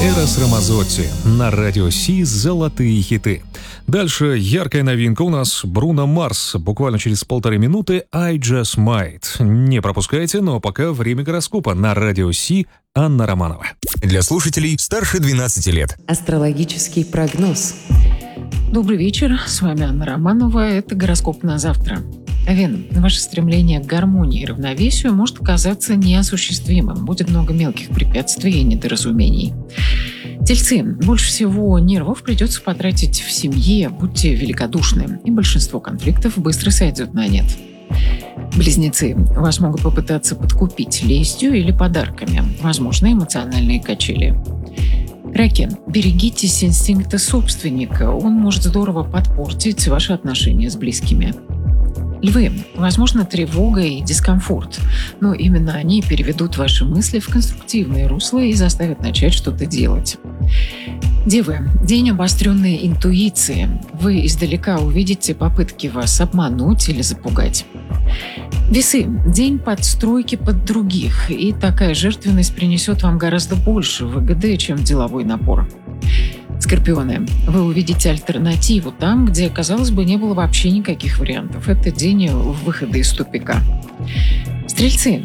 Эрос Рамазотти на радио Си «Золотые хиты». Дальше яркая новинка у нас Бруно Марс. Буквально через 1,5 минуты «I Just Might». Не пропускайте, но пока время гороскопа на радио Си. Анна Романова. Для слушателей старше 12 лет. Астрологический прогноз. Добрый вечер, с вами Анна Романова. Это гороскоп на завтра. Овен, ваше стремление к гармонии и равновесию может казаться неосуществимым. Будет много мелких препятствий и недоразумений. Тельцы, больше всего нервов придется потратить в семье. Будьте великодушны, и большинство конфликтов быстро сойдет на нет. Близнецы, вас могут попытаться подкупить лестью или подарками. Возможны эмоциональные качели. Раки, берегитесь инстинкта собственника. Он может здорово подпортить ваши отношения с близкими. Львы, возможно, тревога и дискомфорт, но именно они переведут ваши мысли в конструктивное русло и заставят начать что-то делать. Девы, день обостренной интуиции. Вы издалека увидите попытки вас обмануть или запугать. Весы, день подстройки под других, и такая жертвенность принесет вам гораздо больше выгоды, чем деловой напор. Скорпионы, вы увидите альтернативу там, где, казалось бы, не было вообще никаких вариантов. Это день выхода из тупика. Стрельцы,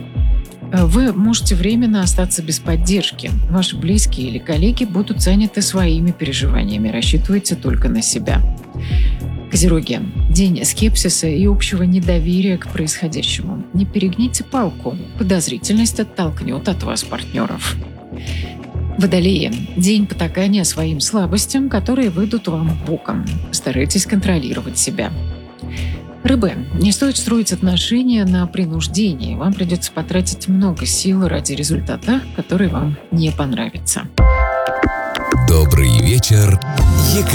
вы можете временно остаться без поддержки. Ваши близкие или коллеги будут заняты своими переживаниями. Рассчитывайте только на себя. Козероги, день скепсиса и общего недоверия к происходящему. Не перегните палку. Подозрительность оттолкнет от вас партнеров. Водолеи, день потакания своим слабостям, которые выйдут вам боком. Старайтесь контролировать себя. Рыбы, не стоит строить отношения на принуждении. Вам придется потратить много сил ради результата, который вам не понравится. Добрый вечер,